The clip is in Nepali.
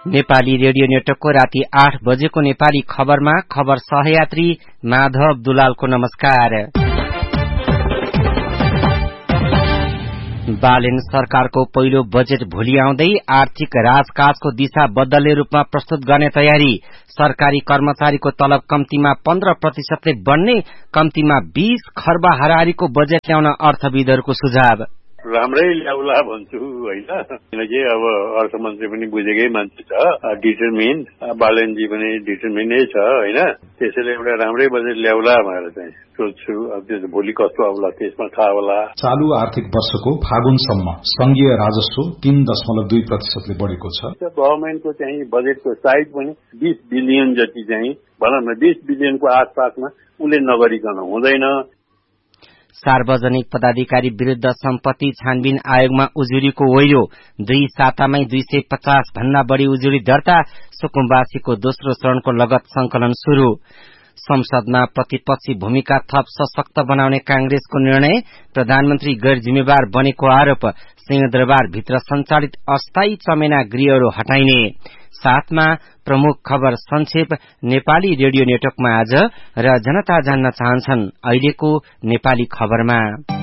नेपाली रेडियो नेटवर्कको राति 8 बजेको नेपाली खबरमा खबर सहयात्री माधव दुलालको नमस्कार। बालेन सरकारको पहिलो बजेट भोलि आउँदै आर्थिक राजकाजको दिशा बदल्ने रूपमा प्रस्तुत गर्ने तयारी। सरकारी कर्मचारीको तलब कम्तीमा 15% बढ्ने, कम्तीमा 20 खर्ब हाराहारीको बजेट ल्याउन अर्थविदहरूको सुझाव। राम्रै ल्याउला भन्छु होइन, किनकि अब अर्थमन्त्री पनि बुझेकै मान्छे छ, डिटरमिन, बालनजी पनि डिटरमिनै छ होइन, त्यसैले एउटा राम्रै बजेट ल्याउला भनेर चाहिँ सोच्छु। अब त्यो भोलि कस्तो आउला त्यसमा थाहा होला। चालू आर्थिक वर्षको फागुनसम्म संघीय राजस्व 3.2% बढेको छ। गभर्मेन्टको चाहिँ बजेटको साइज पनि 20 बिलियन जति चाहिँ भनौँ न 20 बिलियनको आसपासमा उसले नगरिकन हुँदैन। सार्वजनिक पदाधिकारी विरूद्ध सम्पत्ति छानबिन आयोगमा उजुरीको ओइरो, 2 सातामै 250 भन्दा बढ़ी उजुरी दर्ता। सुकुम्बासीको दोस्रो चरणको लगत संकलन शुरू। संसदमा प्रतिपक्षी भूमिका थप सशक्त बनाउने कांग्रेसको निर्णय। प्रधानमन्त्री गैर जिम्मेवार बनेको आरोप। सिंहदरबार भित्र सञ्चालित अस्थायी चमेना गृहहरू हटाइने। साथमा प्रमुख खबर संक्षेप नेपाली रेडियो नेटवर्कमा आज र जनता जान्न चाहन्छन् अहिलेको नेपाली खबरमा।